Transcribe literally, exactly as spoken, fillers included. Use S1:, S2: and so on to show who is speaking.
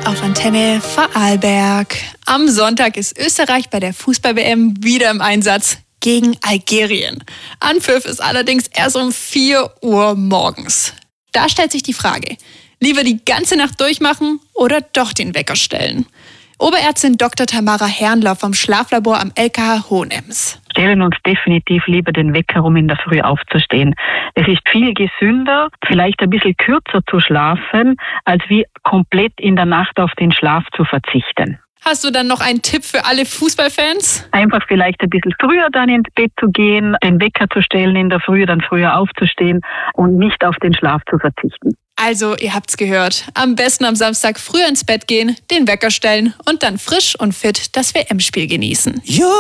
S1: auf Antenne Vorarlberg. Am Sonntag ist Österreich bei der Fußball-W M wieder im Einsatz gegen Algerien. Anpfiff ist allerdings erst um vier Uhr morgens. Da stellt sich die Frage, lieber die ganze Nacht durchmachen oder doch den Wecker stellen? Oberärztin Doktor Tamara Herrnloff vom Schlaflabor am L K H Hohenems.
S2: Stellen uns definitiv lieber den Wecker, um in der Früh aufzustehen. Es ist viel gesünder, vielleicht ein bisschen kürzer zu schlafen, als wie komplett in der Nacht auf den Schlaf zu verzichten.
S1: Hast du dann noch einen Tipp für alle Fußballfans?
S2: Einfach vielleicht ein bisschen früher dann ins Bett zu gehen, den Wecker zu stellen in der Früh, dann früher aufzustehen und nicht auf den Schlaf zu verzichten.
S1: Also, ihr habt's gehört. Am besten am Samstag früher ins Bett gehen, den Wecker stellen und dann frisch und fit das W M-Spiel genießen. Jo.